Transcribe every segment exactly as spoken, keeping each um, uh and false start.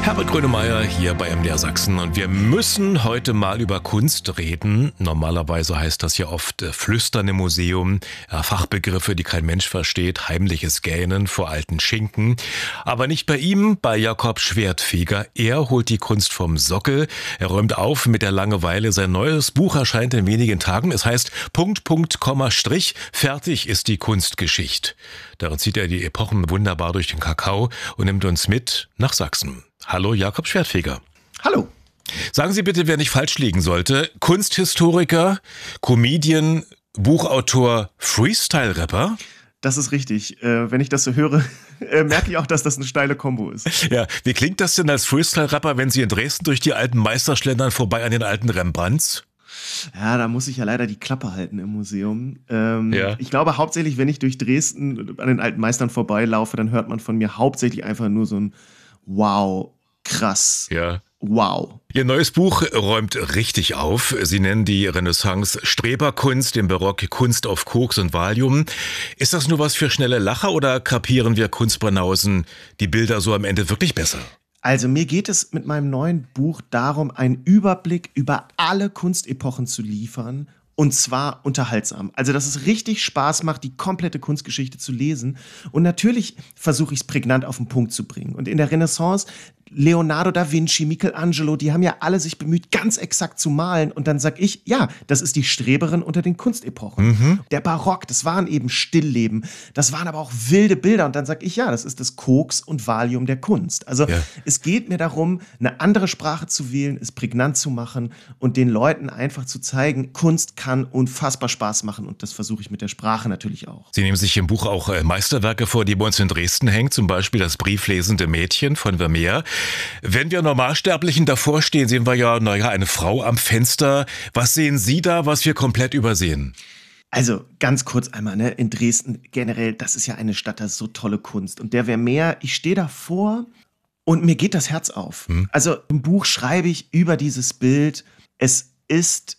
Herbert Grönemeyer hier bei M D R Sachsen und wir müssen heute mal über Kunst reden. Normalerweise heißt das ja oft äh, Flüstern im Museum, ja, Fachbegriffe, die kein Mensch versteht, heimliches Gähnen vor alten Schinken. Aber nicht bei ihm, bei Jakob Schwertfeger. Er holt die Kunst vom Sockel, er räumt auf mit der Langeweile. Sein neues Buch erscheint in wenigen Tagen. Es heißt Punkt, Punkt, Komma, Strich, fertig ist die Kunstgeschichte. Darin zieht er die Epochen wunderbar durch den Kakao und nimmt uns mit nach Sachsen. Hallo Jakob Schwertfeger. Hallo. Sagen Sie bitte, wer nicht falsch liegen sollte. Kunsthistoriker, Comedian, Buchautor, Freestyle-Rapper? Das ist richtig. Äh, wenn ich das so höre, äh, merke ich auch, dass das eine steile Kombo ist. Ja, wie klingt das denn als Freestyle-Rapper, wenn Sie in Dresden durch die alten Meister schlendern, vorbei an den alten Rembrandts? Ja, da muss ich ja leider die Klappe halten im Museum. Ähm, ja. Ich glaube hauptsächlich, wenn ich durch Dresden an den alten Meistern vorbeilaufe, dann hört man von mir hauptsächlich einfach nur so ein Wow, krass, ja. Wow. Ihr neues Buch räumt richtig auf. Sie nennen die Renaissance Streberkunst, den Barock Kunst auf Koks und Valium. Ist das nur was für schnelle Lacher oder kapieren wir Kunstbanausen die Bilder so am Ende wirklich besser? Also mir geht es mit meinem neuen Buch darum, einen Überblick über alle Kunstepochen zu liefern. Und zwar unterhaltsam. Also, dass es richtig Spaß macht, die komplette Kunstgeschichte zu lesen. Und natürlich versuche ich es prägnant auf den Punkt zu bringen. Und in der Renaissance, Leonardo da Vinci, Michelangelo, die haben ja alle sich bemüht, ganz exakt zu malen. Und dann sag ich, ja, das ist die Streberin unter den Kunstepochen. Mhm. Der Barock, das waren eben Stillleben. Das waren aber auch wilde Bilder. Und dann sag ich, ja, das ist das Koks und Valium der Kunst. Also, ja. Es geht mir darum, eine andere Sprache zu wählen, es prägnant zu machen und den Leuten einfach zu zeigen, Kunst kann unfassbar Spaß machen und das versuche ich mit der Sprache natürlich auch. Sie nehmen sich im Buch auch Meisterwerke vor, die bei uns in Dresden hängen, zum Beispiel das brieflesende Mädchen von Vermeer. Wenn wir Normalsterblichen davor stehen, sehen wir ja, naja, eine Frau am Fenster. Was sehen Sie da, was wir komplett übersehen? Also ganz kurz einmal, ne, in Dresden generell, das ist ja eine Stadt, das ist so tolle Kunst. Und der Vermeer, ich stehe davor und mir geht das Herz auf. Hm. Also im Buch schreibe ich über dieses Bild, es ist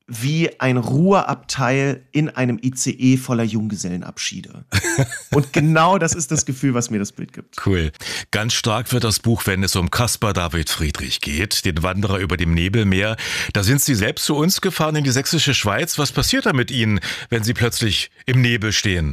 wie ein Ruheabteil in einem I C E voller Junggesellenabschiede. Und genau das ist das Gefühl, was mir das Bild gibt. Cool. Ganz stark wird das Buch, wenn es um Caspar David Friedrich geht, den Wanderer über dem Nebelmeer. Da sind Sie selbst zu uns gefahren in die sächsische Schweiz. Was passiert da mit Ihnen, wenn Sie plötzlich im Nebel stehen?